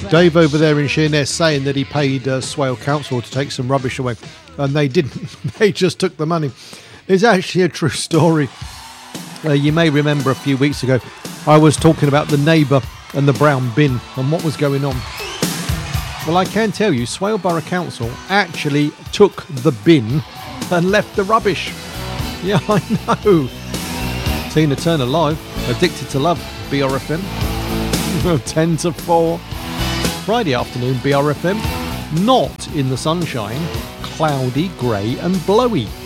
Dave over there in Sheerness saying that he paid Swale Council to take some rubbish away, and they didn't. They just took the money. It's actually a true story. You may remember a few weeks ago I was talking about the neighbour and the brown bin and what was going on. Well, I can tell you, Swale Borough Council actually took the bin and left the rubbish. Yeah, I know. Tina Turner live, Addicted to Love, BRFM, 10 to 4. Friday afternoon, BRFM, not in the sunshine, cloudy, grey and blowy.